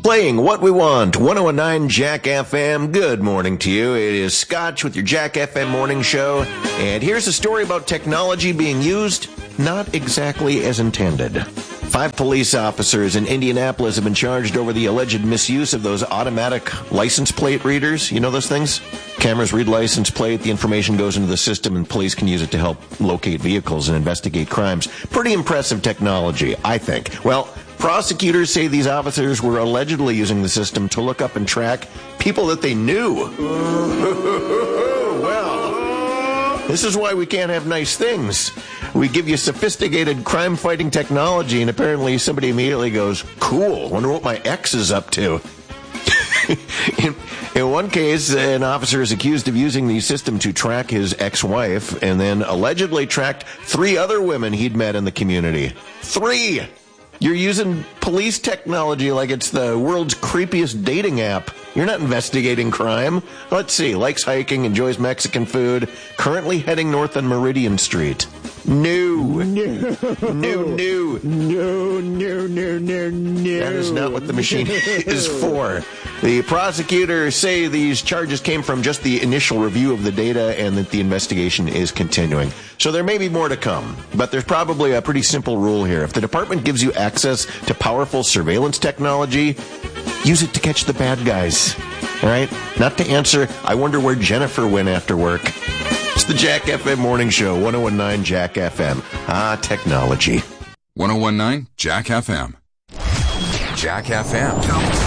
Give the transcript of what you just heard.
Playing what we want, 1019 Jack FM. Good morning to you. It is Scotch with your Jack FM morning show. And here's a story about technology being used not exactly as intended. 5 police officers in Indianapolis have been charged over the alleged misuse of those automatic license plate readers. You know those things? Cameras read license plate, the information goes into the system, and police can use it to help locate vehicles and investigate crimes. Pretty impressive technology, I think. Well, prosecutors say these officers were allegedly using the system to look up and track people that they knew. Well, this is why we can't have nice things. We give you sophisticated crime-fighting technology, and apparently somebody immediately goes, cool, wonder what my ex is up to. In one case, an officer is accused of using the system to track his ex-wife and then allegedly tracked 3 other women he'd met in the community. 3! You're using police technology like it's the world's creepiest dating app. You're not investigating crime. Let's see. Likes hiking, enjoys Mexican food, currently heading north on Meridian Street. No. That is not what the machine is for. The prosecutors say these charges came from just the initial review of the data and that the investigation is continuing. So there may be more to come, but there's probably a pretty simple rule here. If the department gives you access to powerful surveillance technology, use it to catch the bad guys. All right? Not to answer, I wonder where Jennifer went after work. It's the Jack FM Morning Show, 1019 Jack FM. Technology. 1019 Jack FM. Jack FM.